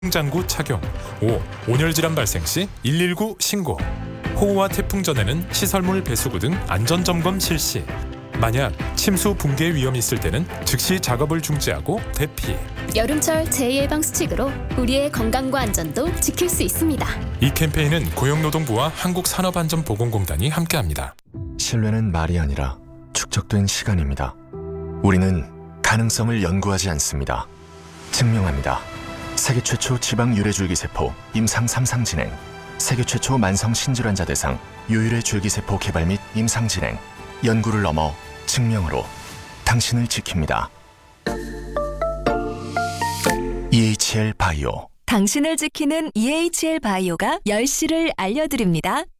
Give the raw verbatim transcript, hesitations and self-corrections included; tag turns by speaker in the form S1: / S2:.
S1: 장구 착용. 오. 온열 질환 발생 시 일일구 신고. 호우와 태풍 전에는 시설물 배수구 등 안전 점검 실시. 만약 침수 붕괴 위험이 있을 때는 즉시 작업을 중지하고 대피.
S2: 여름철 재해예방 수칙으로 우리의 건강과 안전도 지킬 수 있습니다.
S1: 이 캠페인은 고용노동부와 한국산업안전보건공단이 함께합니다.
S3: 신뢰는 말이 아니라 축적된 시간입니다. 우리는 가능성을 연구하지 않습니다. 증명합니다. 세계 최초 지방 유래줄기세포 임상 삼 상 진행, 세계 최초 만성 신질환자 대상 유일의 줄기세포 개발 및 임상 진행, 연구를 넘어 증명으로 당신을 지킵니다. 이에이치엘 바이오.
S4: 당신을 지키는 이에이치엘 바이오가 열 시를 알려드립니다.